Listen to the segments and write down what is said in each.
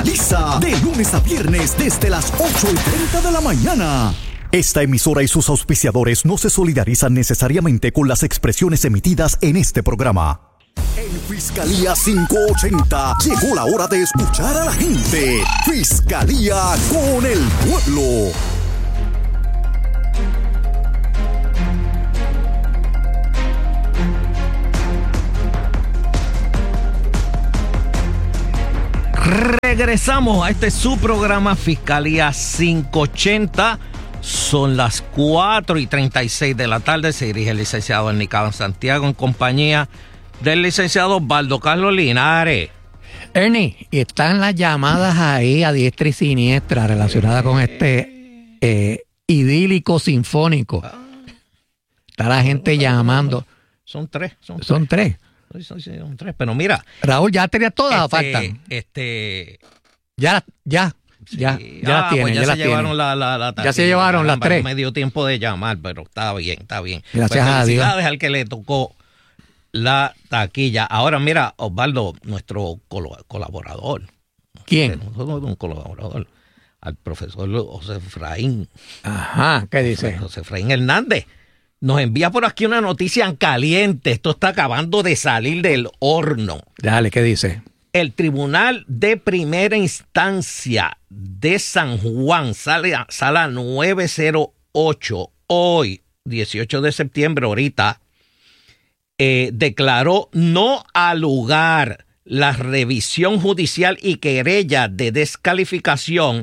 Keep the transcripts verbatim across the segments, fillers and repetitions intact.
Fiscaliza de lunes a viernes desde las ocho y treinta de la mañana. Esta emisora y sus auspiciadores no se solidarizan necesariamente con las expresiones emitidas en este programa. En Fiscalía quinientos ochenta llegó la hora de escuchar a la gente. Fiscalía con el pueblo. Regresamos a este su programa Fiscalía quinientos ochenta. Son las cuatro y treinta y seis de la tarde. Se dirige el licenciado Ernie Caban Santiago en compañía del licenciado Osvaldo Carlos Linares. Ernie, y están las llamadas ahí a diestra y siniestra relacionadas con este eh, idílico sinfónico. Está la gente llamando. Son tres. Son, son tres. tres. Son, son, son tres. Pero mira. Raúl, ¿ya tenía todas este, o faltan? Este. Ya, ya. Sí. Ya, ya ah, las tienen, pues ya, ya se las llevaron tienen. la, la, la Ya se llevaron las tres. No me dio tiempo de llamar, pero está bien, está bien. Gracias pues a Dios. al que le tocó la taquilla. Ahora mira, Osvaldo, nuestro col- colaborador. ¿Quién? Nosotros un colaborador. Al profesor José Efraín. Ajá, ¿qué dice? José Efraín Hernández. Nos envía por aquí una noticia en caliente. Esto está acabando de salir del horno. Dale, ¿qué dice? El Tribunal de Primera Instancia de San Juan, sala, sala nueve cero ocho, hoy, dieciocho de septiembre, ahorita, eh, declaró no al lugar la revisión judicial y querella de descalificación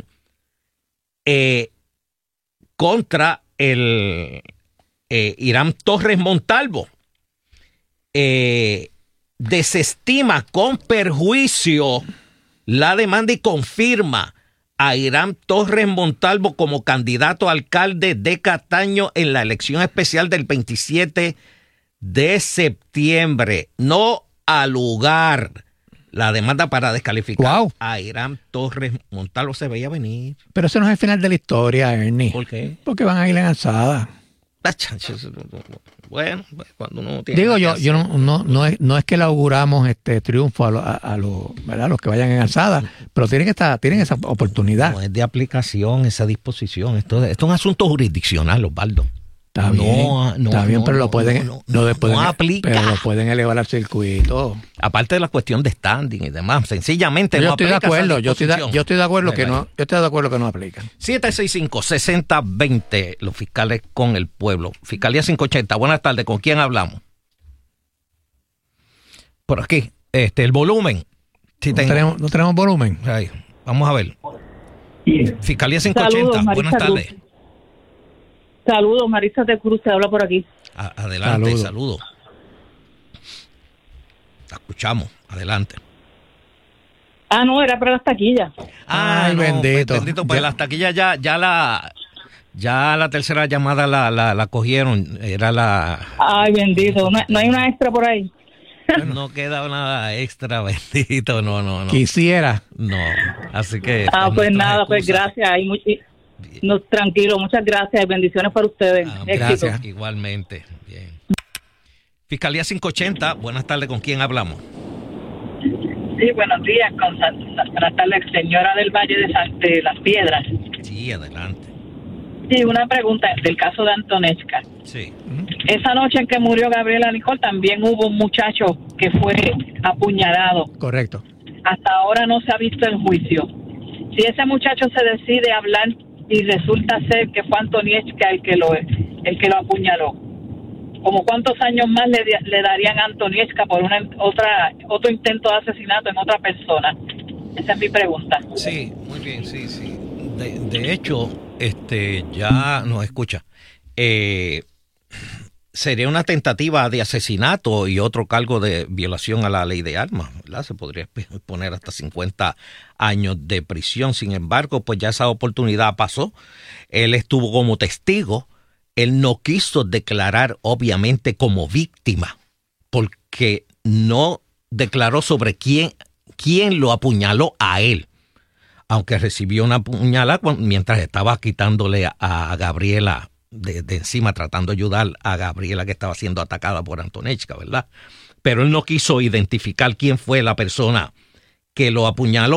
eh, contra el eh, Irán Torres Montalvo. Eh, desestima con perjuicio la demanda y confirma a Irán Torres Montalvo como candidato a alcalde de Cataño en la elección especial del veintisiete de septiembre. No al lugar la demanda para descalificar wow. a Irán Torres Montalvo. Se veía venir. Pero eso no es el final de la historia, Ernie. ¿Por qué? Porque van a ir en alzada. Bueno, cuando uno tiene digo yo, yo no, no, no es, no es que le auguramos este triunfo a, lo, a, a, lo, ¿verdad? a los que vayan en alzada, pero tienen que estar, tienen esa oportunidad. No es de aplicación esa disposición. Esto, esto es un asunto jurisdiccional, Osvaldo. Está no, bien, no, está bien, no, pero no, lo pueden, no, no, no, pueden, no aplica. pero lo pueden elevar al circuito. Aparte de la cuestión de standing y demás, sencillamente yo no estoy de aplica. acuerdo, yo estoy de, yo estoy de acuerdo que Venga. no, yo estoy de acuerdo que no aplican. siete seis cinco, seis cero dos cero, los fiscales con el pueblo. Fiscalía quinientos ochenta. Buenas tardes, ¿con quién hablamos? Por aquí, este, el volumen. Si no, tengo... tenemos, no tenemos volumen. Ahí, vamos a ver. Fiscalía quinientos ochenta. Saludos, Buenas tardes. Cruz. Saludos, Marisa de Cruz, te habla por aquí. A- adelante, Saludos. saludos. La escuchamos, adelante. Ah, no, era para las taquillas. Ay, no, bendito. pues, bendito, pues Ya. las taquillas ya, ya la, ya la tercera llamada la, la, la cogieron. Era la, Ay, bendito. No, no hay una extra por ahí. no queda nada extra, bendito, no, no, no. Quisiera. No, así que. Ah, pues nuestras nada, pues excusas. gracias. Y mu- y- no, tranquilo, muchas gracias y bendiciones para ustedes. Ah, Éxito. gracias. Igualmente, bien. Fiscalía quinientos ochenta, buenas tardes, ¿con quién hablamos? Sí, buenos días. Con San- buenas tardes, señora del Valle de, San- de las Piedras. Sí, adelante. Sí, una pregunta del caso de Antonesca. Sí. Esa noche en que murió Gabriela Nicole también hubo un muchacho que fue apuñalado. Correcto. Hasta ahora no se ha visto el juicio. Si ese muchacho se decide hablar y resulta ser que fue Antoniesca el que lo el que lo apuñaló, ¿como cuántos años más le, le darían a Antoniesca por una otra otro intento de asesinato en otra persona? Esa es mi pregunta. Sí, muy bien, sí, sí. De, de hecho, este, ya nos escucha. Eh, sería una tentativa de asesinato y otro cargo de violación a la ley de armas, ¿verdad? Se podría poner hasta cincuenta años de prisión. Sin embargo, pues ya esa oportunidad pasó. Él estuvo como testigo. Él no quiso declarar, obviamente, como víctima, porque no declaró sobre quién, quién lo apuñaló a él, aunque recibió una puñalada mientras estaba quitándole a, a Gabriela de, de encima, tratando de ayudar a Gabriela que estaba siendo atacada por Antonesca, ¿verdad? Pero él no quiso identificar quién fue la persona que lo apuñaló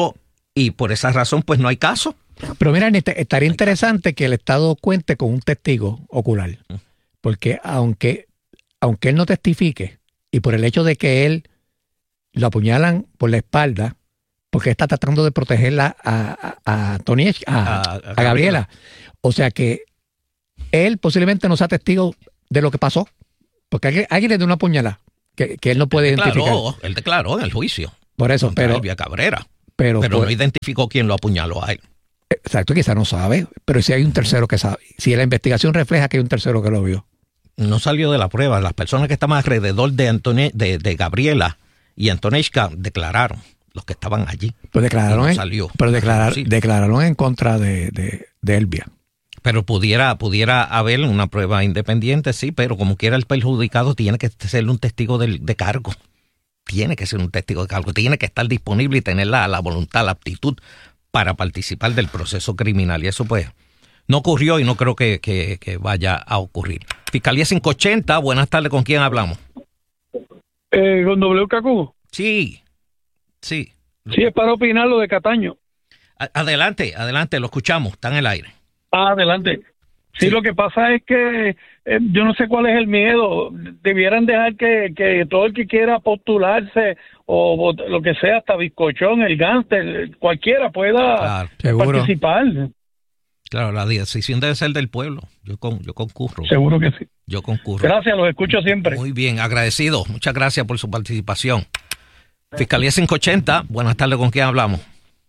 y por esa razón pues no hay caso. Pero mira, estaría interesante que el Estado cuente con un testigo ocular, porque aunque, aunque él no testifique, y por el hecho de que él lo apuñalan por la espalda, porque está tratando de protegerla a, a, a Tony, a, a, a, a Gabriela, o sea que él posiblemente no sea testigo de lo que pasó, porque alguien, alguien le dio una puñalada que, que él no puede él declaró, identificar. Él declaró en el juicio. Por eso, pero Elvia Cabrera, pero, pero pues, no identificó quién lo apuñaló a él. Exacto, quizá no sabe, pero si hay un tercero que sabe, si la investigación refleja que hay un tercero que lo vio. No salió de la prueba. Las personas que estaban alrededor de, Antone, de, de Gabriela y Antoneshka declararon, los que estaban allí. Pues declararon, no en, salió. pero declarar, Sí. declararon en contra de, de, de Elvia. Pero pudiera, pudiera haber una prueba independiente, sí, pero como quiera el perjudicado tiene que ser un testigo de, de cargo. Tiene que ser un testigo de cargo. Tiene que estar disponible y tener la, la voluntad, la aptitud para participar del proceso criminal. Y eso pues no ocurrió y no creo que, que, que vaya a ocurrir. Fiscalía cinco ochenta, buenas tardes, ¿con quién hablamos? Eh, ¿Con W K Q? Sí, sí. Sí, es para opinar lo de Cataño. A- adelante, adelante, lo escuchamos, está en el aire. Ah, adelante. Sí, Sí. lo que pasa es que eh, yo no sé cuál es el miedo. Debieran dejar que, que todo el que quiera postularse o, o lo que sea, hasta bizcochón, el gánster, cualquiera pueda Claro, Seguro. participar. claro, la decisión debe ser del pueblo. Yo, con, yo concurro, Seguro que sí. yo concurro. Gracias, los escucho siempre. Muy bien, agradecido. Muchas gracias por su participación. Fiscalía cinco ochenta, buenas tardes, ¿con quién hablamos?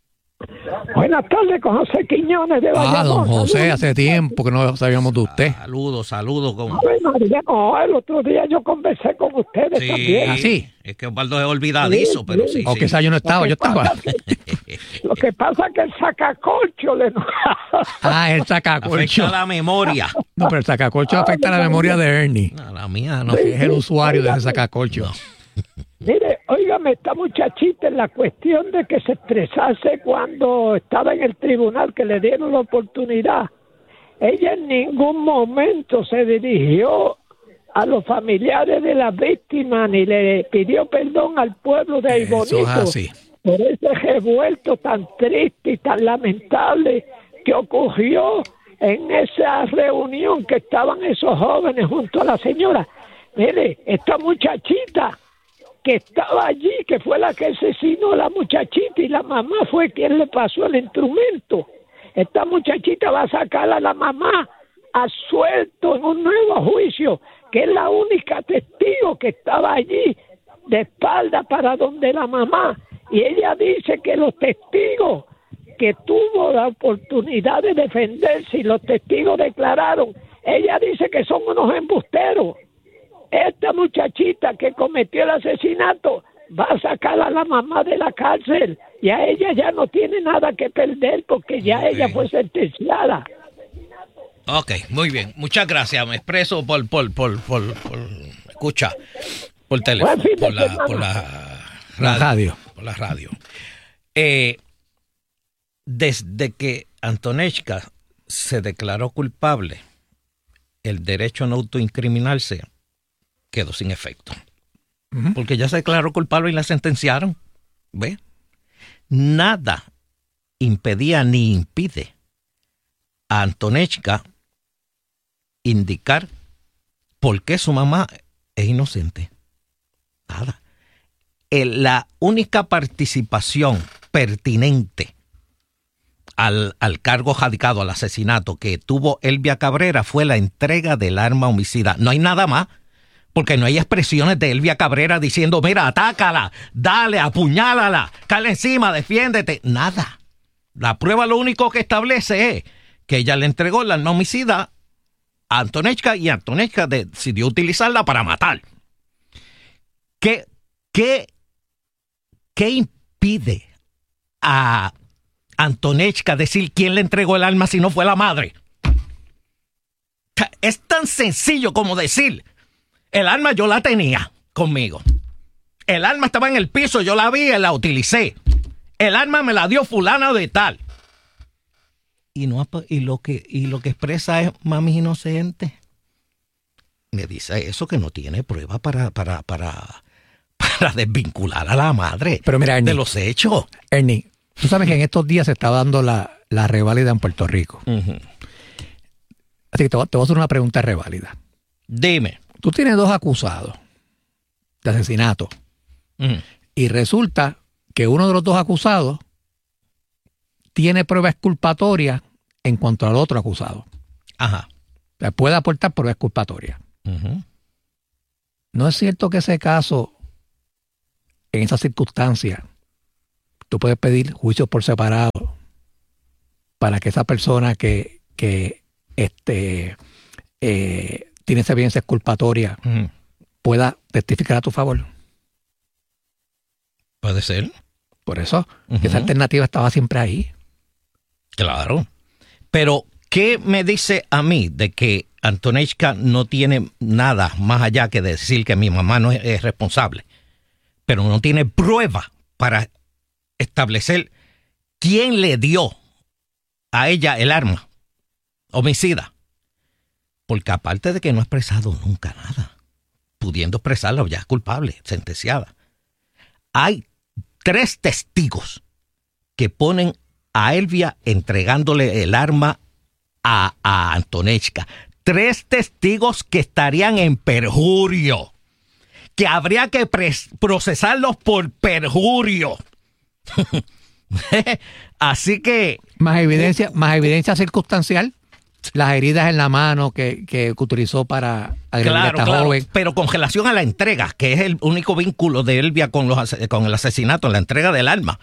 Buenas tardes, con José Quiñones de Bayamón. Ah, don José, hace tiempo que no sabíamos de usted. Saludos, saludos. Con... Ave María, no, el otro día yo conversé con ustedes Sí, también. ¿Ah, sí? es que Osvaldo es olvidadizo, Sí, pero sí. sí, O sí. quizá yo no estaba, yo estaba. Lo que pasa es que el sacacorcho le... Ah, el sacacorcho. Afecta la memoria. No, pero el sacacorcho afecta a la memoria de Ernie. No, la mía no. Es el usuario de ese sacacorcho. Mire, óigame, esta muchachita en la cuestión de que se expresase cuando estaba en el tribunal, que le dieron la oportunidad, ella en ningún momento se dirigió a los familiares de las víctimas ni le pidió perdón al pueblo de Eso es Aybonito así. por ese revuelto tan triste y tan lamentable que ocurrió en esa reunión que estaban esos jóvenes junto a la señora. Mire, esta muchachita que estaba allí, que fue la que asesinó a la muchachita y la mamá fue quien le pasó el instrumento. Esta muchachita va a sacar a la mamá a suelto en un nuevo juicio, que es la única testigo que estaba allí de espalda para donde la mamá. Y ella dice que los testigos que tuvo la oportunidad de defenderse y los testigos declararon, ella dice que son unos embusteros. Esta muchachita que cometió el asesinato va a sacar a la mamá de la cárcel y a ella ya no tiene nada que perder porque ya Okay. ella fue sentenciada. Ok, muy bien. Muchas gracias. Me expreso por, por, por, por, por escucha, por teléfono, Buen fin de por la, semana. por la La radio. Por la radio. Eh, desde que Antoneshka se declaró culpable, el derecho a no autoincriminarse quedó sin efecto. Ujú. Porque ya se declaró culpable y la sentenciaron. ¿Ve? Nada impedía ni impide a Antoneshka indicar por qué su mamá es inocente. Nada. El- la única participación pertinente al, al cargo radicado, al asesinato que tuvo Elvia Cabrera fue la entrega del arma homicida. No hay nada más, porque no hay expresiones de Elvia Cabrera diciendo, mira, atácala, dale, apuñálala, cale encima, defiéndete. Nada. La prueba lo único que establece es que ella le entregó el arma homicida a Antoneshka y Antoneshka decidió utilizarla para matar. ¿Qué, qué, qué impide a Antoneshka decir quién le entregó el arma si no fue la madre? Es tan sencillo como decir, el arma yo la tenía conmigo. El arma estaba en el piso, yo la vi y la utilicé. El arma me la dio fulana de tal. Y, no, y, lo que, y lo que expresa es mami inocente. Me dice eso que no tiene prueba para, para, para, para desvincular a la madre Pero mira, Ernie, de los hechos. Ernie, Tú sabes que en estos días se está dando la, la reválida en Puerto Rico. Uh-huh. Así que te voy, te voy a hacer una pregunta reválida. Dime. Tú tienes dos acusados de asesinato. Uh-huh. Y resulta que uno de los dos acusados tiene pruebas exculpatorias en cuanto al otro acusado. Ajá. O sea, puede aportar pruebas exculpatorias. Uh-huh. ¿No es cierto que ese caso, en esas circunstancias, tú puedes pedir juicios por separado para que esa persona que, que este, eh, tiene esa evidencia exculpatoria uh-huh. pueda testificar a tu favor? Puede ser. Por eso, Uh-huh. esa alternativa estaba siempre ahí. Claro. Pero, ¿qué me dice a mí de que Antonieshka no tiene nada más allá que decir que mi mamá no es, es responsable? Pero no tiene prueba para establecer quién le dio a ella el arma homicida. Porque aparte de que no ha expresado nunca nada, pudiendo expresarla ya es culpable, sentenciada. Hay tres testigos que ponen a Elvia entregándole el arma a, a Antonieshka. Tres testigos que estarían en perjurio, que habría que pres- procesarlos por perjurio. Así que... Más evidencia, más evidencia circunstancial, las heridas en la mano que, que utilizó para agredir Claro, a esta claro, joven. pero con relación a la entrega, que es el único vínculo de Elvia con, los, ase- con el asesinato, la entrega del arma.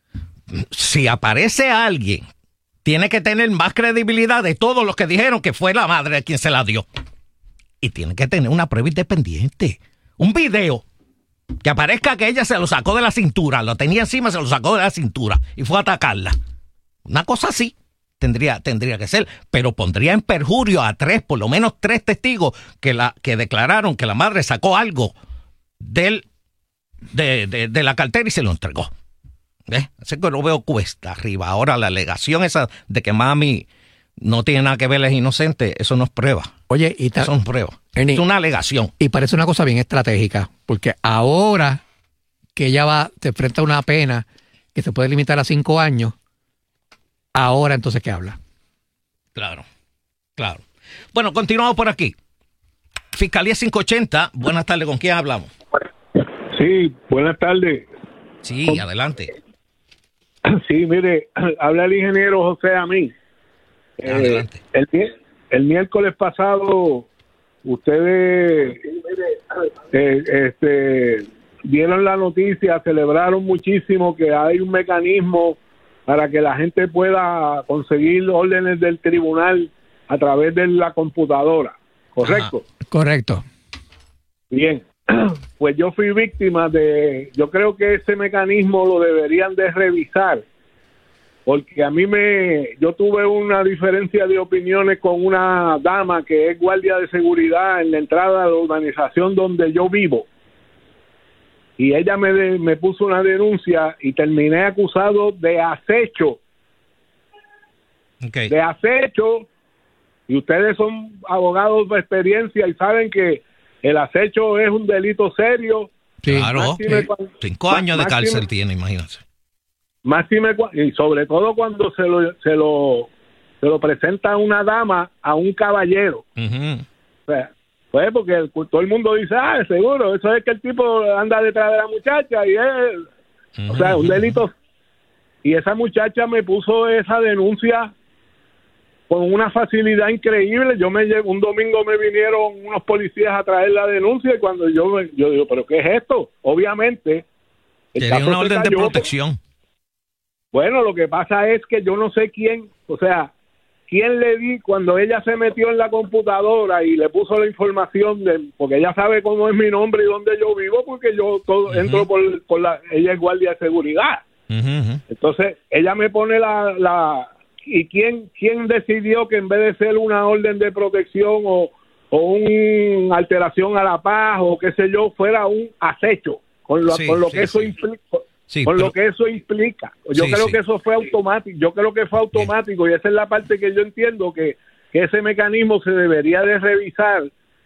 Si aparece alguien, tiene que tener más credibilidad de todos los que dijeron que fue la madre quien se la dio. Y tiene que tener una prueba independiente. Un video que aparezca que ella se lo sacó de la cintura, lo tenía encima, se lo sacó de la cintura y fue a atacarla. Una cosa así tendría, tendría que ser, pero pondría en perjurio a tres, por lo menos tres testigos que, la, que declararon que la madre sacó algo del, de, de, de la cartera y se lo entregó. ¿Ves? Así que lo veo cuesta arriba. Ahora la alegación esa de que mami no tiene nada que ver, es inocente, eso no es prueba. Oye, y ta- Eso no es prueba. Ernie, Es una alegación. Y parece una cosa bien estratégica, porque ahora que ella va, se enfrenta a una pena que se puede limitar a cinco años, ahora entonces ¿qué habla? Claro, claro. Bueno, continuamos por aquí. Fiscalía quinientos ochenta, buenas tardes, ¿con quién hablamos? Sí, buenas tardes. Sí, adelante. Sí, mire, habla el ingeniero José a mí. Eh, Adelante. el, mi- el miércoles pasado ustedes eh, este, dieron la noticia, celebraron muchísimo que hay un mecanismo para que la gente pueda conseguir órdenes del tribunal a través de la computadora, ¿correcto? Ajá. Correcto. Bien, pues yo fui víctima de, yo creo que ese mecanismo lo deberían de revisar, porque a mí me, yo tuve una diferencia de opiniones con una dama que es guardia de seguridad en la entrada de la urbanización donde yo vivo, y ella me, de, me puso una denuncia y terminé acusado de acecho, Okay. de acecho, y ustedes son abogados de experiencia y saben que el acecho es un delito serio. Sí. Claro, Máxime cuan- cinco años de máxime- cárcel tiene, imagínense. máxime cua- y sobre todo cuando se lo se lo se lo presenta a una dama a un caballero. Uh-huh. O sea, pues porque el- todo el mundo dice, ah, seguro, eso es que el tipo anda detrás de la muchacha y es, o sea, un delito. Y esa muchacha me puso esa denuncia con una facilidad increíble. Yo me lle- un domingo me vinieron unos policías a traer la denuncia y cuando yo me- yo digo, pero ¿qué es esto? Obviamente el Tenía caso una se orden de cayó. protección. Bueno, lo que pasa es que yo no sé quién, o sea, quién le di cuando ella se metió en la computadora y le puso la información de, porque ella sabe cómo es mi nombre y dónde yo vivo, porque yo todo, Ujú. entro por, por la, ella es guardia de seguridad. Uh-huh. Entonces, ella me pone la, la ¿y quién, quién decidió que en vez de ser una orden de protección o, o una alteración a la paz o qué sé yo, fuera un acecho, con lo, Sí, con lo sí, que eso sí. implica? Sí, con pero- lo que eso implica. Yo Sí, creo sí. que eso fue automático, yo creo que fue automático y esa es la parte que yo entiendo que, que ese mecanismo se debería de revisar Sí,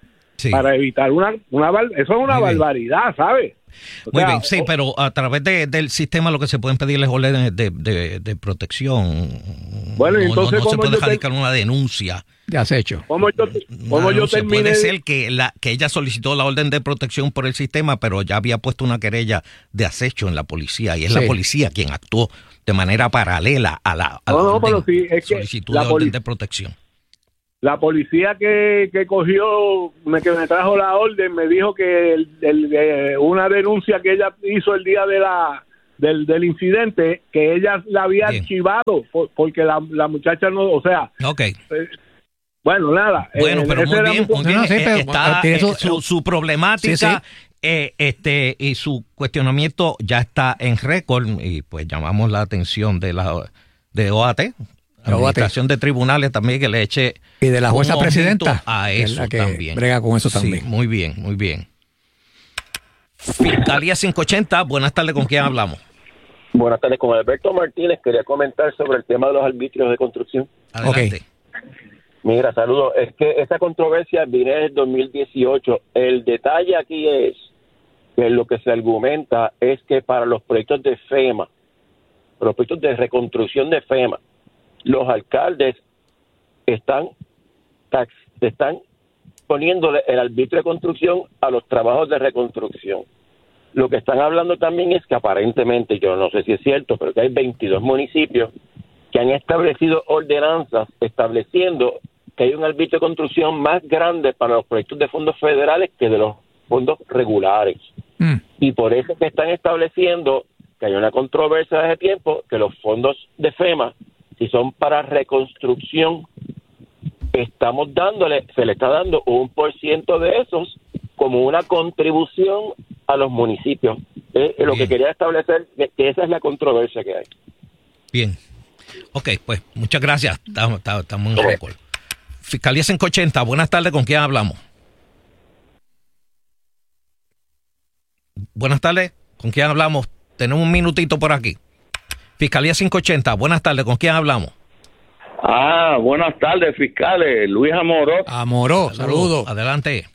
Sí. para evitar una, una bar- eso es una Muy barbaridad, ¿sabes? O Muy sea, bien, sí, o- pero a través de, del sistema lo que se pueden pedir es órdenes de, de, de protección. Bueno, no, entonces, no, no se ¿cómo puede yo te- radicar una denuncia. Ya has hecho. ¿Cómo yo, Una cómo yo denuncia. terminé? Puede ser que, la, que ella solicitó la orden de protección por el sistema, pero ya había puesto una querella de acecho en la policía y es Sí. la policía quien actuó de manera paralela a la, a No, la no, orden, pero sí, es que solicitud la de orden poli- de protección. La policía que, que cogió, me, que me trajo la orden, me dijo que el, el, eh, una denuncia que ella hizo el día de la del, del incidente, que ella la había Bien. archivado, por- porque la, la muchacha no, o sea, Ok. eh, bueno, nada. Bueno, eh, pero ese muy era bien, mi- muy bien. No, no, sí, Eh, pero está, tiene eh, su- su, su problemática Sí, sí. eh, este y su cuestionamiento ya está en récord y pues llamamos la atención de la de O A T, Administración de Tribunales también, que le eche Y de la un jueza ojito presidenta, a que es eso la que también. brega con eso también. Sí, muy bien, muy bien. Fiscalía quinientos ochenta, buenas tardes, ¿con quién hablamos? Buenas tardes, con Alberto Martínez. Quería comentar sobre el tema de los arbitrios de construcción. Adelante. Mira, saludos. Es que esa controversia viene desde el dos mil dieciocho. El detalle aquí es que lo que se argumenta es que para los proyectos de FEMA, los proyectos de reconstrucción de FEMA, los alcaldes están, tax, están poniéndole el arbitrio de construcción a los trabajos de reconstrucción. Lo que están hablando también es que aparentemente, yo no sé si es cierto, pero que hay veintidós municipios que han establecido ordenanzas estableciendo que hay un arbitrio de construcción más grande para los proyectos de fondos federales que de los fondos regulares. Mm. Y por eso es que están estableciendo que hay una controversia desde tiempo, que los fondos de FEMA, si son para reconstrucción, estamos dándole, se le está dando un por ciento de esos como una contribución a los municipios. Eh, lo Bien. que quería establecer que que esa es la controversia que hay. Bien. Ok, pues muchas gracias. Estamos, estamos- estamos en récord. Fiscalía quinientos ochenta, buenas tardes, ¿con quién hablamos? Buenas tardes, ¿con quién hablamos? Tenemos un minutito por aquí. Fiscalía quinientos ochenta, buenas tardes, ¿con quién hablamos? Ah, buenas tardes, fiscales. Luis Amoró. Amoró, saludos. Adelante.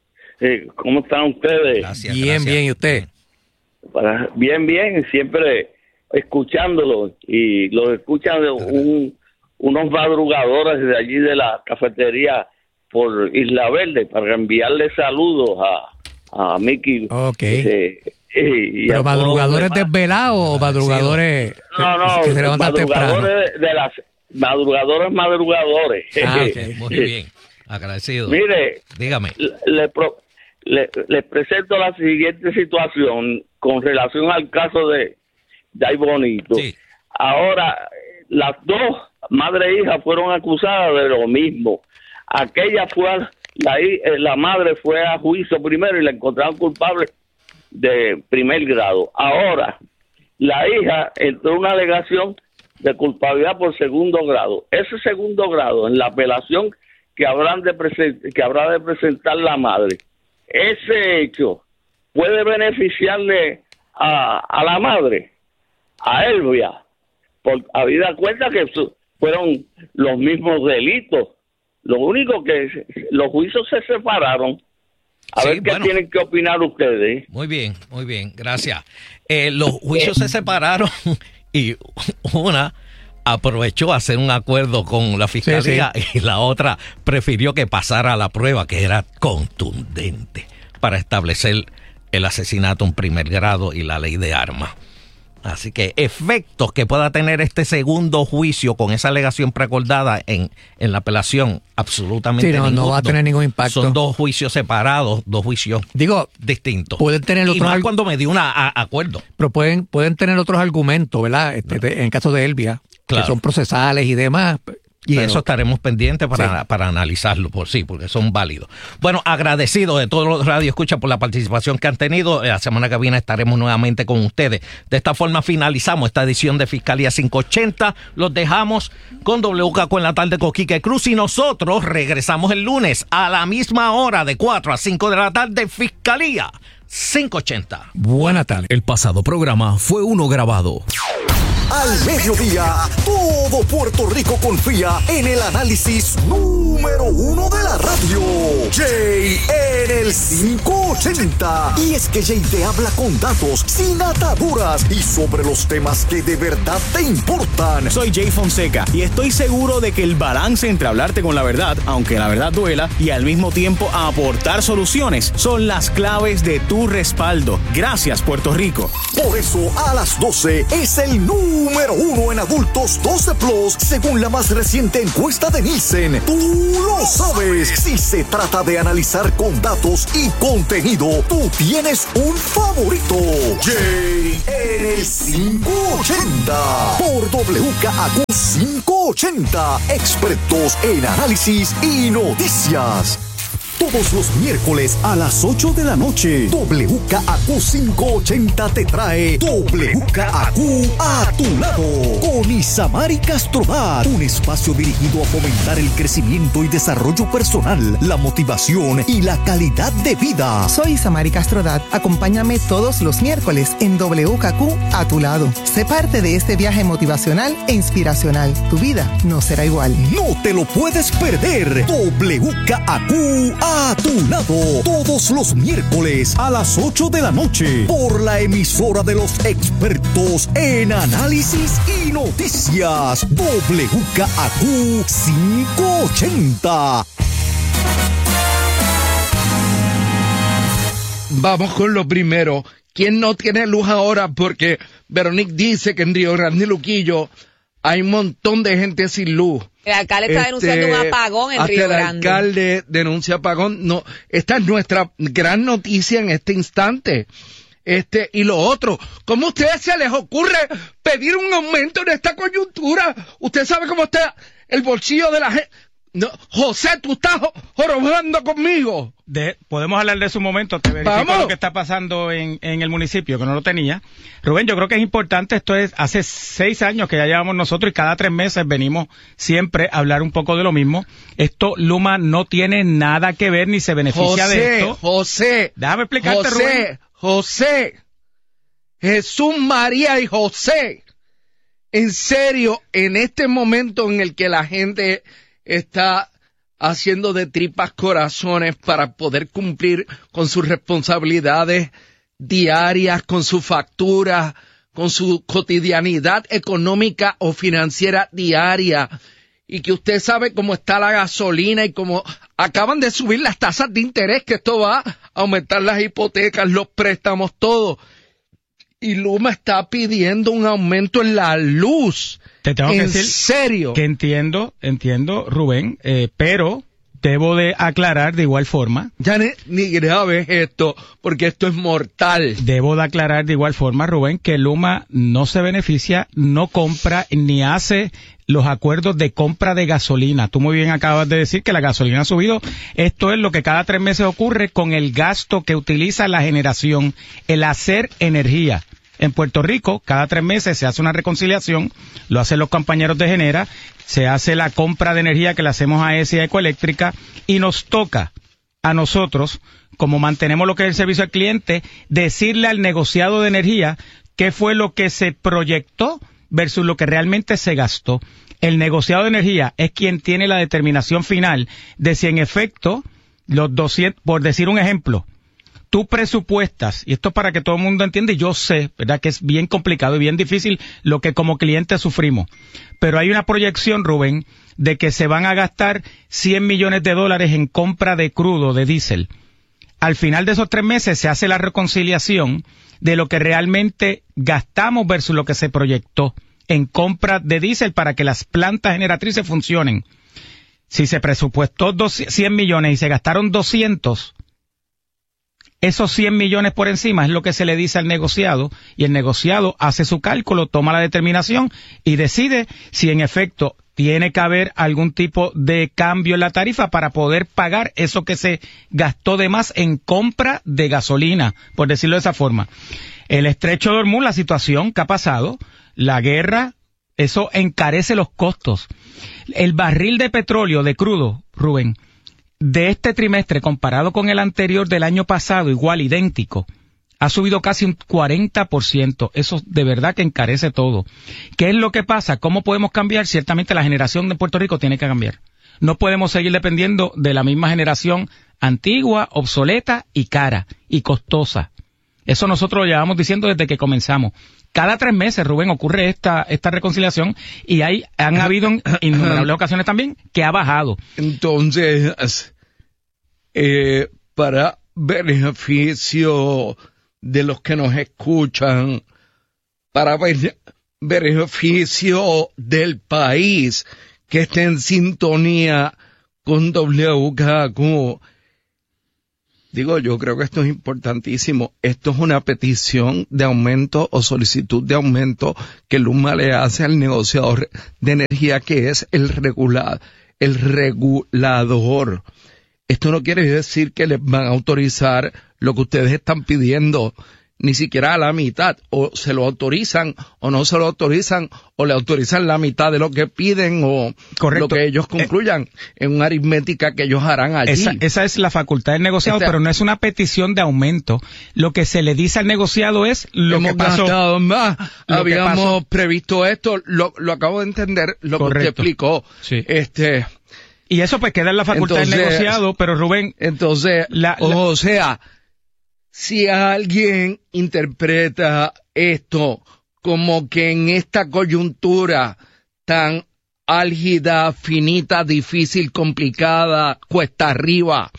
Eh, ¿Cómo están ustedes? Gracias. Bien, gracias. bien, ¿y usted? Para- bien, bien, siempre escuchándolo. Y los escuchan de un, unos madrugadores de allí de la cafetería por Isla Verde para enviarle saludos a, a Mickey. Ok. eh, y- y a ¿Pero todos madrugadores los demás. desvelados o madrugadores No, no, que se levantan temprano? madrugadores de, de las madrugadores, madrugadores. Ah, ok, muy bien. Agradecido. Mire, Dígame. le, pro- le, le presento la siguiente situación con relación al caso de Jay Bonito. Sí. Ahora, las dos madre e hija fueron acusadas de lo mismo. Aquella fue, a- la, hi- eh, la madre fue a juicio primero y la encontraron culpable de primer grado. Ahora, la hija entró en una alegación de culpabilidad por segundo grado. Ese segundo grado, en la apelación que habrán de present- que habrá de presentar la madre, ese hecho puede beneficiarle a, a la madre, a Elvia, por habida cuenta que su- fueron los mismos delitos. Lo único que se- los juicios se separaron. A Sí, ver qué bueno. tienen que opinar ustedes. Muy bien, muy bien, gracias. Eh, los juicios se separaron y una aprovechó a hacer un acuerdo con la fiscalía y la otra prefirió que pasara la prueba, que era contundente, para establecer el asesinato en primer grado y la ley de armas. Así que efectos que pueda tener este segundo juicio con esa alegación preacordada en, en la apelación, absolutamente Sí, no, no ninguno. va a tener ningún impacto. Son dos juicios separados, dos juicios Digo, distintos. pueden tener Y otros, más arg- cuando me dio un acuerdo. pero pueden, pueden tener otros argumentos, ¿verdad? Este, de- en el caso de Elvia, Claro. que son procesales y demás. Y pero- eso estaremos pendientes para, Sí. para analizarlo por sí, porque son válidos. Bueno, agradecido de todos los Radio Escucha por la participación que han tenido. La semana que viene estaremos nuevamente con ustedes. De esta forma finalizamos esta edición de Fiscalía quinientos ochenta. Los dejamos con W K Q en la tarde con Quique Cruz y nosotros regresamos el lunes a la misma hora de cuatro a cinco de la tarde. Fiscalía quinientos ochenta. Buena tarde. El pasado programa fue uno grabado. Al mediodía, todo Puerto Rico confía en el análisis número uno de la radio. Jay en el cinco ochenta. Y es que Jay te habla con datos, sin ataduras y sobre los temas que de verdad te importan. Soy Jay Fonseca y estoy seguro de que el balance entre hablarte con la verdad, aunque la verdad duela, y al mismo tiempo aportar soluciones son las claves de tu respaldo. Gracias, Puerto Rico. Por eso, a las doce es el número uno en adultos doce plus, según la más reciente encuesta de Nielsen. Tú lo sabes. Si se trata de analizar con datos y contenido, tú tienes un favorito. Jay en el cinco ochenta. Por W K A Q cinco ochenta. Expertos en análisis y noticias. Todos los miércoles a las ocho de la noche, W K A Q cinco ochenta te trae W K A Q a tu lado con Isamari Castrodat, un espacio dirigido a fomentar el crecimiento y desarrollo personal, la motivación y la calidad de vida. Soy Isamari Castrodat. Acompáñame todos los miércoles en W K A Q a tu lado. Sé parte de este viaje motivacional e inspiracional. Tu vida no será igual. No te lo puedes perder. W K A Q a tu lado, todos los miércoles a las ocho de la noche, por la emisora de los expertos en análisis y noticias, W K A Q cinco ochenta. Vamos con lo primero. ¿Quién no tiene luz ahora? Porque Veronique dice que en Río Grande y Luquillo hay un montón de gente sin luz. El alcalde está este, denunciando un apagón en Río Grande. El alcalde denuncia apagón. No, esta es nuestra gran noticia en este instante. Este, y lo otro, ¿cómo a ustedes se les ocurre pedir un aumento en esta coyuntura? Usted sabe cómo está el bolsillo de la gente. No, José, tú estás jorobando conmigo. De, podemos hablar de eso un momento, te verifico Vamos. lo que está pasando en, en el municipio, que no lo tenía. Rubén, yo creo que es importante, esto es hace seis años que ya llevamos nosotros y cada tres meses venimos siempre a hablar un poco de lo mismo. Esto, Luma, no tiene nada que ver ni se beneficia José, de esto. José, déjame explicarte, José, Rubén. José, Jesús, María y José. En serio, en este momento en el que la gente está haciendo de tripas corazones para poder cumplir con sus responsabilidades diarias, con su factura, con su cotidianidad económica o financiera diaria, y que usted sabe cómo está la gasolina y cómo acaban de subir las tasas de interés, que esto va a aumentar las hipotecas, los préstamos, todo. Y Luma está pidiendo un aumento en la luz. Te tengo ¿En que decir serio? que entiendo, entiendo, Rubén, eh, pero debo de aclarar de igual forma. Ya ni, ni grave es esto, porque esto es mortal. Debo de aclarar de igual forma, Rubén, que Luma no se beneficia, no compra ni hace los acuerdos de compra de gasolina. Tú muy bien acabas de decir que la gasolina ha subido. Esto es lo que cada tres meses ocurre con el gasto que utiliza la generación, el hacer energía. En Puerto Rico, cada tres meses se hace una reconciliación, lo hacen los compañeros de Genera, se hace la compra de energía que le hacemos a E S I A Ecoeléctrica y nos toca a nosotros, como mantenemos lo que es el servicio al cliente, decirle al negociado de energía qué fue lo que se proyectó versus lo que realmente se gastó. El negociado de energía es quien tiene la determinación final de si en efecto los doscientos, por decir un ejemplo, tú presupuestas, y esto es para que todo el mundo entienda, y yo sé, ¿verdad?, que es bien complicado y bien difícil lo que como clientes sufrimos, pero hay una proyección, Rubén, de que se van a gastar cien millones de dólares en compra de crudo, de diésel. Al final de esos tres meses se hace la reconciliación de lo que realmente gastamos versus lo que se proyectó en compra de diésel para que las plantas generatrices funcionen. Si se presupuestó cien millones y se gastaron doscientos, esos cien millones por encima es lo que se le dice al negociado, y el negociado hace su cálculo, toma la determinación y decide si en efecto tiene que haber algún tipo de cambio en la tarifa para poder pagar eso que se gastó de más en compra de gasolina, por decirlo de esa forma. El estrecho de Hormuz, la situación que ha pasado, la guerra, eso encarece los costos. El barril de petróleo, de crudo, Rubén, de este trimestre comparado con el anterior del año pasado, igual, idéntico, ha subido casi un cuarenta por ciento. Eso de verdad que encarece todo. ¿Qué es lo que pasa? ¿Cómo podemos cambiar? Ciertamente la generación de Puerto Rico tiene que cambiar. No podemos seguir dependiendo de la misma generación antigua, obsoleta y cara y costosa. Eso nosotros lo llevamos diciendo desde que comenzamos. Cada tres meses, Rubén, ocurre esta esta reconciliación y hay han habido en innumerables ocasiones también que ha bajado. Entonces, eh, para beneficio de los que nos escuchan, para beneficio del país que esté en sintonía con W K Q, digo, yo creo que esto es importantísimo. Esto es una petición de aumento o solicitud de aumento que Luma le hace al negociador de energía, que es el regular, el regulador. Esto no quiere decir que les van a autorizar lo que ustedes están pidiendo, ni siquiera a la mitad. O se lo autorizan o no se lo autorizan, o le autorizan la mitad de lo que piden, o Correcto. lo que ellos concluyan eh, en una aritmética que ellos harán allí. Esa, esa es la facultad del negociado, Esta, pero no es una petición de aumento. Lo que se le dice al negociado es lo hemos que pasó. Gastado más, lo habíamos que pasó. previsto esto, lo, lo acabo de entender, lo Correcto. que usted explicó. Sí. Este... Y eso pues queda en la facultad entonces, del negociado, pero Rubén... Entonces, la, la, o sea, si alguien interpreta esto como que en esta coyuntura tan álgida, finita, difícil, complicada, cuesta arriba,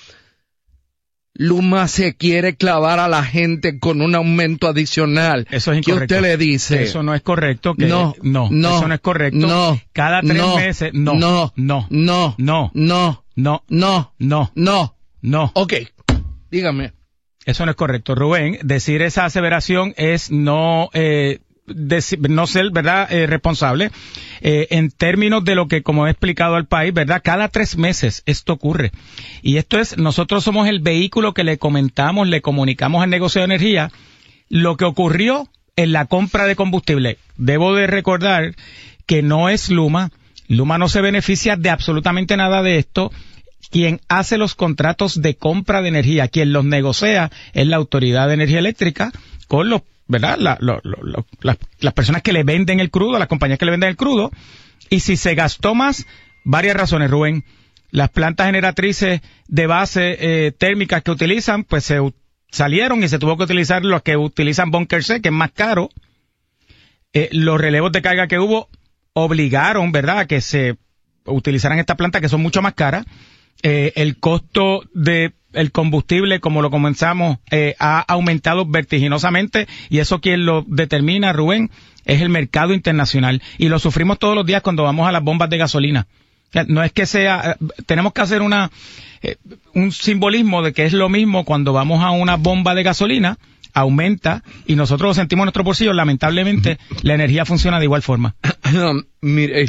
Luma se quiere clavar a la gente con un aumento adicional. Eso es ¿Qué incorrecto. usted le dice? Eso no es correcto. Que, no, no, no, eso no es correcto. No, cada tres no, meses, no, no, no, no, no, no, no, no, no, no, no. Ok, dígame. Eso no es correcto, Rubén. Decir esa aseveración es no... Eh, Deci- no ser, ¿verdad?, eh, responsable, eh, en términos de lo que, como he explicado al país, ¿verdad?, cada tres meses esto ocurre. Y esto es, nosotros somos el vehículo que le comentamos, le comunicamos al negocio de energía lo que ocurrió en la compra de combustible. Debo de recordar que no es Luma, Luma no se beneficia de absolutamente nada de esto. Quien hace los contratos de compra de energía, quien los negocia, es la Autoridad de Energía Eléctrica con los ¿verdad? La, lo, lo, lo, las, las personas que le venden el crudo, las compañías que le venden el crudo, y si se gastó más, varias razones, Rubén. Las plantas generatrices de base eh, térmicas que utilizan, pues se salieron y se tuvo que utilizar los que utilizan Bunker C, que es más caro. Eh, los relevos de carga que hubo obligaron, ¿verdad?, a que se utilizaran estas plantas que son mucho más caras. Eh, el costo de el combustible, como lo comenzamos, eh, ha aumentado vertiginosamente, y eso quien lo determina, Rubén, es el mercado internacional, y lo sufrimos todos los días cuando vamos a las bombas de gasolina. O sea, no es que sea, tenemos que hacer una eh, un simbolismo de que es lo mismo cuando vamos a una bomba de gasolina, aumenta, y nosotros lo sentimos en nuestro bolsillo. Lamentablemente, la energía funciona de igual forma. Mire,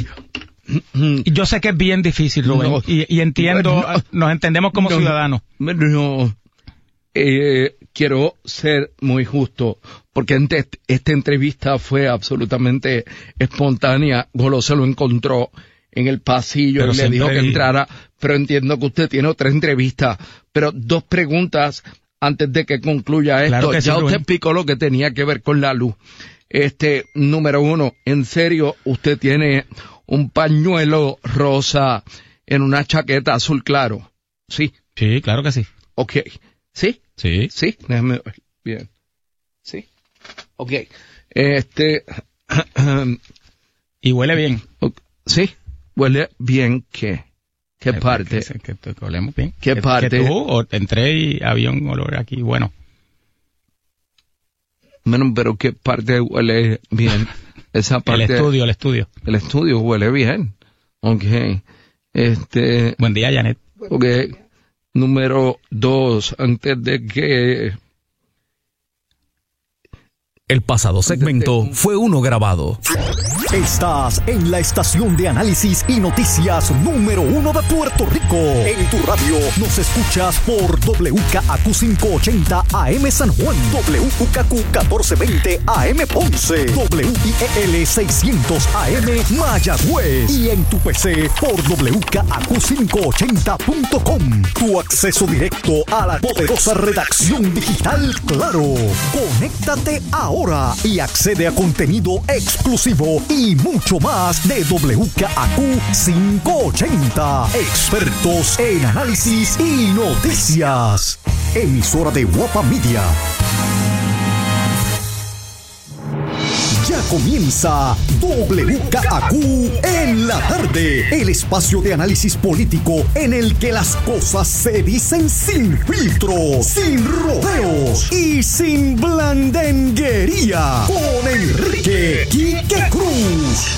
yo sé que es bien difícil, Rubén, no, y, y entiendo, no, nos entendemos como no, ciudadanos. No, eh, quiero ser muy justo, porque esta entrevista fue absolutamente espontánea. Golo se lo encontró en el pasillo pero y le dijo que entrara, pero entiendo que usted tiene otra entrevista. Pero dos preguntas antes de que concluya esto. Claro que ya sí, usted explicó lo que tenía que ver con la luz. Este, número uno, en serio, usted tiene un pañuelo rosa en una chaqueta azul claro. ¿Sí? Sí, claro que sí. Ok. ¿Sí? Sí. Sí, déjame ver. Bien. ¿Sí? Ok. Este... y huele bien. ¿Sí? Huele bien, ¿qué? ¿Qué que, parte? Que, que, que, que olemos bien. ¿Qué que, parte? Que tú, o entré y había un olor aquí, bueno. Bueno, pero ¿qué parte huele bien? Esa parte. El estudio, el estudio. El estudio huele bien. Ok. Este. Buen día, Janet. Ok. Número dos, antes de que El pasado segmento fue uno grabado. Estás en la estación de análisis y noticias número uno de Puerto Rico. En tu radio nos escuchas por W K A Q quinientos ochenta A M San Juan, W K Q catorce veinte A M Ponce, W I E L seiscientos A M Mayagüez y en tu P C por W K A Q quinientos ochenta punto com. Tu acceso directo a la poderosa redacción digital Claro. Conéctate ahora y accede a contenido exclusivo y mucho más de W K A Q quinientos ochenta. Expertos en análisis y noticias. Emisora de Guapa Media. Ya comienza W K A Q en la tarde, el espacio de análisis político en el que las cosas se dicen sin filtro, sin rodeos y sin blandenguería. Con Enrique Quique Cruz.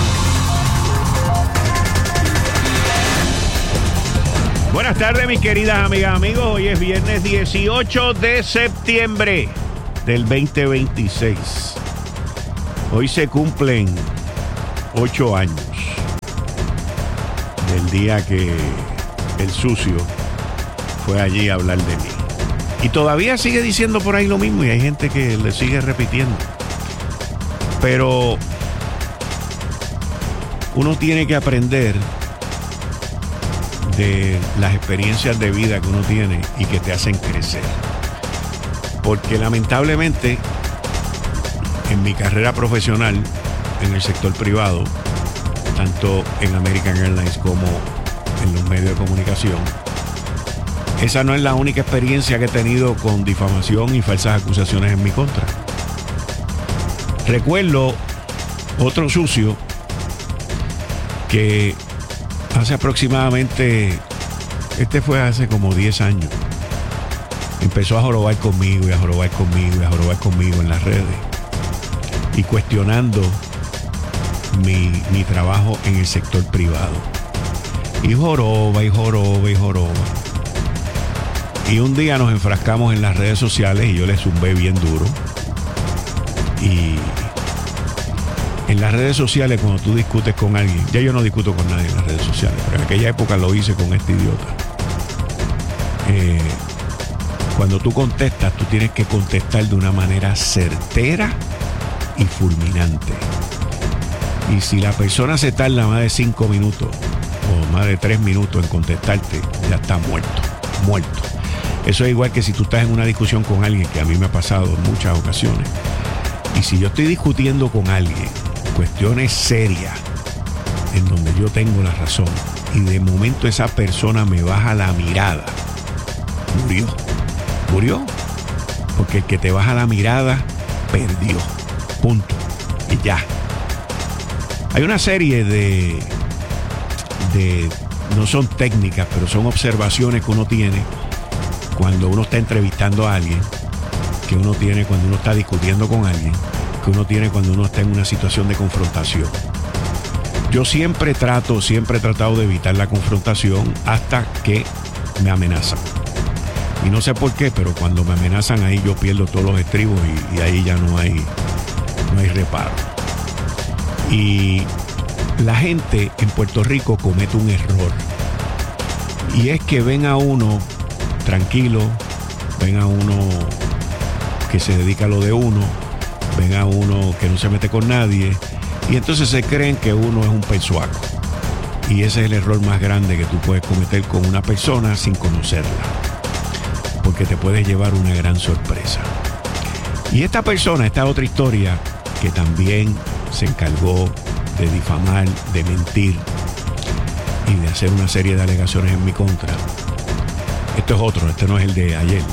Buenas tardes, mis queridas amigas, amigos. Hoy es viernes dieciocho de septiembre del veinte veintiséis. Hoy se cumplen ocho años del día que el sucio fue allí a hablar de mí. Y todavía sigue diciendo por ahí lo mismo y hay gente que le sigue repitiendo. Pero uno tiene que aprender de las experiencias de vida que uno tiene y que te hacen crecer. Porque lamentablemente en mi carrera profesional en el sector privado, tanto en American Airlines como en los medios de comunicación, esa no es la única experiencia que he tenido con difamación y falsas acusaciones en mi contra. Recuerdo otro sucio que hace aproximadamente, este fue hace como diez años, empezó a jorobar conmigo y a jorobar conmigo y a jorobar conmigo en las redes y cuestionando mi, mi trabajo en el sector privado. Y joroba, y joroba, y joroba. Y un día nos enfrascamos en las redes sociales y yo le zumbé bien duro. Y en las redes sociales, cuando tú discutes con alguien, ya yo no discuto con nadie en las redes sociales, pero en aquella época lo hice con este idiota. Eh, cuando tú contestas, tú tienes que contestar de una manera certera y fulminante. Y si la persona se tarda más de cinco minutos o más de tres minutos en contestarte, ya está muerto, muerto. Eso es igual que si tú estás en una discusión con alguien, que a mí me ha pasado en muchas ocasiones. Y si yo estoy discutiendo con alguien cuestiones serias en donde yo tengo la razón y de momento esa persona me baja la mirada, murió, murió, porque el que te baja la mirada perdió. Punto. Y ya. Hay una serie de, de, no son técnicas, pero son observaciones que uno tiene cuando uno está entrevistando a alguien, que uno tiene cuando uno está discutiendo con alguien, que uno tiene cuando uno está en una situación de confrontación. Yo siempre trato, siempre he tratado de evitar la confrontación hasta que me amenazan. Y no sé por qué, pero cuando me amenazan ahí yo pierdo todos los estribos y, y ahí ya no hay... no hay reparo. Y la gente en Puerto Rico comete un error. Y es que ven a uno tranquilo, ven a uno que se dedica a lo de uno, ven a uno que no se mete con nadie, y entonces se creen que uno es un pensuaco. Y ese es el error más grande que tú puedes cometer con una persona sin conocerla, porque te puedes llevar una gran sorpresa. Y esta persona, esta otra historia, que también se encargó de difamar, de mentir y de hacer una serie de alegaciones en mi contra. Esto es otro, este no es el de ayer.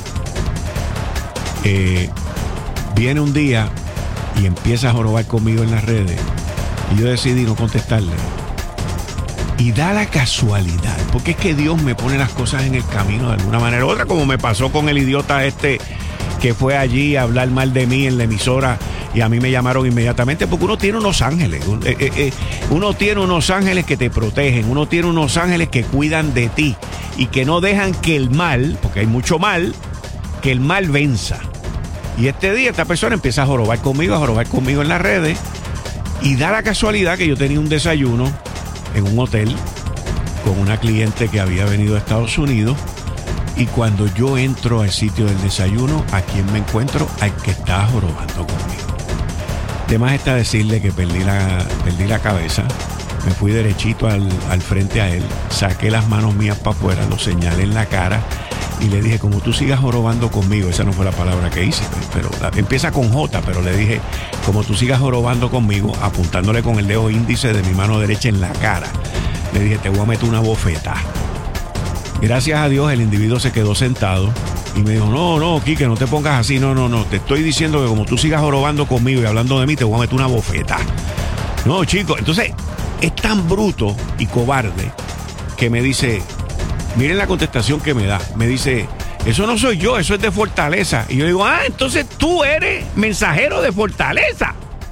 Eh, viene un día y empieza a jorobar conmigo en las redes y yo decidí no contestarle. Y da la casualidad, porque es que Dios me pone las cosas en el camino de alguna manera u otra, como me pasó con el idiota este que fue allí a hablar mal de mí en la emisora y a mí me llamaron inmediatamente, porque uno tiene unos ángeles, eh, eh, eh, uno tiene unos ángeles que te protegen, uno tiene unos ángeles que cuidan de ti y que no dejan que el mal, porque hay mucho mal, que el mal venza. Y este día esta persona empieza a jorobar conmigo, a jorobar conmigo en las redes. Y da la casualidad que yo tenía un desayuno en un hotel con una cliente que había venido a Estados Unidos. Y cuando yo entro al sitio del desayuno, ¿a quién me encuentro? Al que estaba jorobando conmigo. Además está decirle que perdí la, perdí la cabeza. Me fui derechito al, al frente a él. Saqué las manos mías para afuera, lo señalé en la cara. Y le dije, como tú sigas jorobando conmigo, esa no fue la palabra que hice, pero la, empieza con J, pero le dije, como tú sigas jorobando conmigo, apuntándole con el dedo índice de mi mano derecha en la cara, le dije, te voy a meter una bofeta. Gracias a Dios el individuo se quedó sentado y me dijo, no, no, Quique, no te pongas así, no, no, no, te estoy diciendo que como tú sigas jorobando conmigo y hablando de mí, te voy a meter una bofeta. No, chico, entonces es tan bruto y cobarde que me dice... Miren la contestación que me da. Me dice, eso no soy yo, eso es de Fortaleza. Y yo digo, ah, entonces tú eres mensajero de Fortaleza.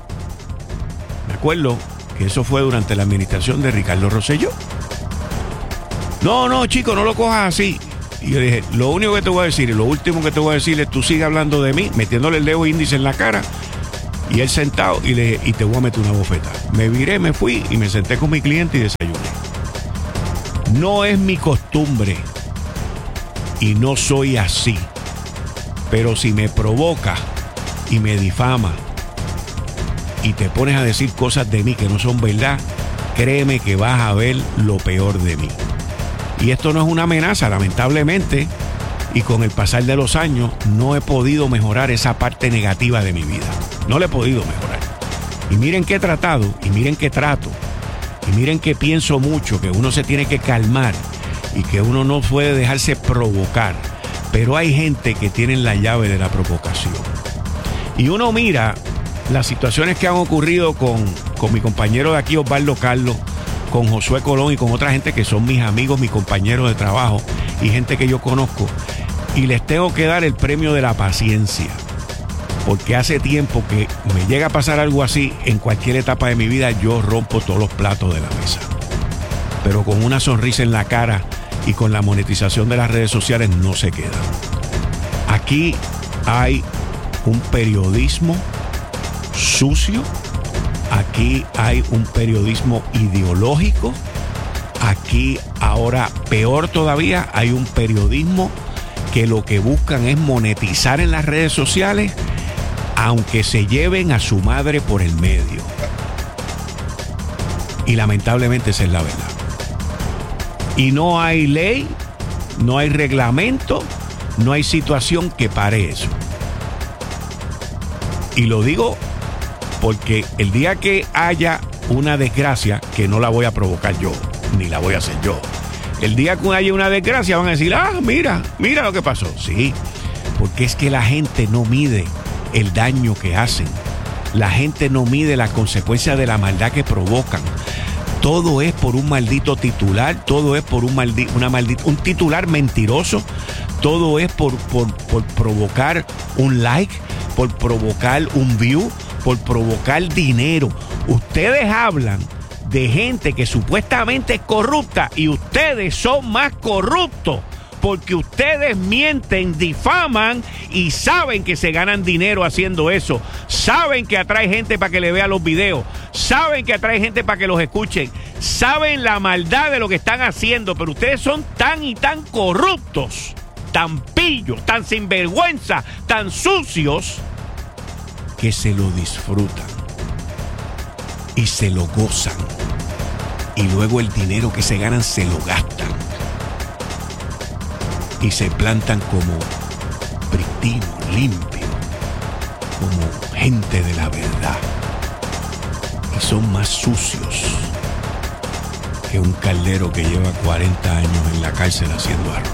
Me acuerdo que eso fue durante la administración de Ricardo Rosselló. No, no, chico, no lo cojas así. Y yo dije, lo único que te voy a decir y lo último que te voy a decir es tú sigue hablando de mí, metiéndole el dedo índice en la cara. Y él sentado y le dije, y te voy a meter una bofeta. Me viré, me fui y me senté con mi cliente y desayuné. No es mi costumbre y no soy así, pero si me provoca y me difama y te pones a decir cosas de mí que no son verdad, créeme que vas a ver lo peor de mí. Y esto no es una amenaza, lamentablemente, y con el pasar de los años no he podido mejorar esa parte negativa de mi vida. No la he podido mejorar. Y miren que he tratado, y miren que trato. Y miren que pienso mucho, que uno se tiene que calmar y que uno no puede dejarse provocar. Pero hay gente que tiene la llave de la provocación. Y uno mira las situaciones que han ocurrido con, con mi compañero de aquí, Osvaldo Carlos, con Josué Colón y con otra gente que son mis amigos, mis compañeros de trabajo y gente que yo conozco. Y les tengo que dar el premio de la paciencia. Porque hace tiempo que me llega a pasar algo así, en cualquier etapa de mi vida yo rompo todos los platos de la mesa. Pero con una sonrisa en la cara y con la monetización de las redes sociales no se queda. Aquí hay un periodismo sucio, aquí hay un periodismo ideológico, aquí ahora peor todavía hay un periodismo que lo que buscan es monetizar en las redes sociales, aunque se lleven a su madre por el medio. Y lamentablemente esa es la verdad. Y no hay ley, no hay reglamento, no hay situación que pare eso. Y lo digo porque el día que haya una desgracia, que no la voy a provocar yo, ni la voy a hacer yo, el día que haya una desgracia van a decir, ah, mira, mira lo que pasó. Sí, porque es que la gente no mide el daño que hacen. La gente no mide las consecuencias de la maldad que provocan. Todo es por un maldito titular, todo es por un, maldi- una maldita, un titular mentiroso, todo es por, por, por provocar un like, por provocar un view, por provocar dinero. Ustedes hablan de gente que supuestamente es corrupta y ustedes son más corruptos. Porque ustedes mienten, difaman y saben que se ganan dinero haciendo eso. Saben que atrae gente para que le vea los videos. Saben que atrae gente para que los escuchen. Saben la maldad de lo que están haciendo. Pero ustedes son tan y tan corruptos, tan pillos, tan sinvergüenza, tan sucios, que se lo disfrutan y se lo gozan. Y luego el dinero que se ganan se lo gastan. Y se plantan como pristino, limpio, como gente de la verdad. Y son más sucios que un caldero que lleva cuarenta años en la cárcel haciendo arroz.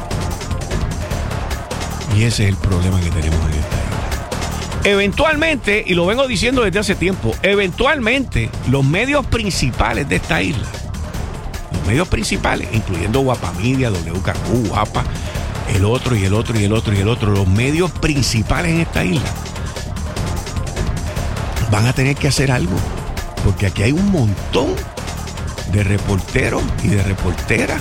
Y ese es el problema que tenemos en esta isla. Eventualmente, y lo vengo diciendo desde hace tiempo, eventualmente los medios principales de esta isla, los medios principales, incluyendo Guapa Media, W K Q, Guapa, el otro y el otro y el otro y el otro, los medios principales en esta isla van a tener que hacer algo, porque aquí hay un montón de reporteros y de reporteras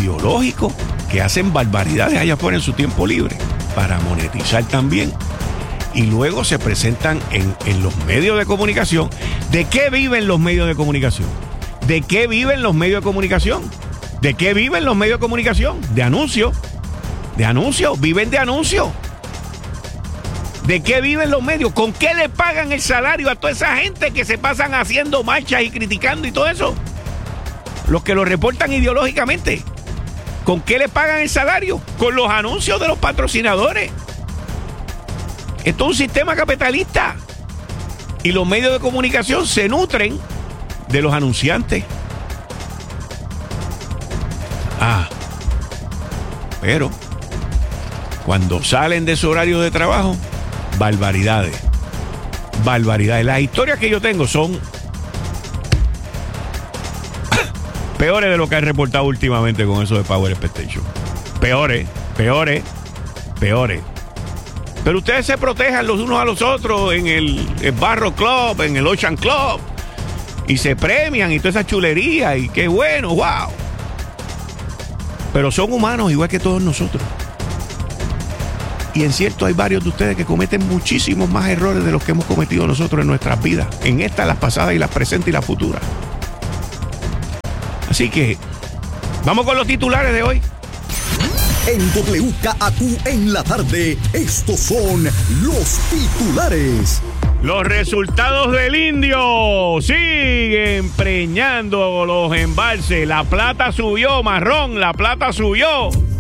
ideológicos que hacen barbaridades allá afuera en su tiempo libre para monetizar también y luego se presentan en, en los medios de comunicación. ¿De qué viven los medios de comunicación? ¿De qué viven los medios de comunicación? ¿De qué viven los medios de comunicación? De anuncios. De anuncios. Viven de anuncios. ¿De qué viven los medios? ¿Con qué le pagan el salario a toda esa gente que se pasan haciendo marchas y criticando y todo eso? Los que lo reportan ideológicamente. ¿Con qué le pagan el salario? Con los anuncios de los patrocinadores. Esto es un sistema capitalista. Y los medios de comunicación se nutren de los anunciantes. Ah, pero cuando salen de su horario de trabajo, barbaridades. Barbaridades. Las historias que yo tengo son peores de lo que han reportado últimamente con eso de Power Expectation. Peores, peores, peores. Pero ustedes se protejan los unos a los otros en el, el Barro Club, en el Ocean Club, y se premian y toda esa chulería, y qué bueno, wow. Pero son humanos igual que todos nosotros. Y en cierto hay varios de ustedes que cometen muchísimos más errores de los que hemos cometido nosotros en nuestras vidas, en estas, las pasadas y las presentes y las futuras. Así que vamos con los titulares de hoy. En W K A Q en la tarde, estos son los titulares. Los resultados del Indio siguen preñando los embalses. La plata subió, Marrón, la plata subió.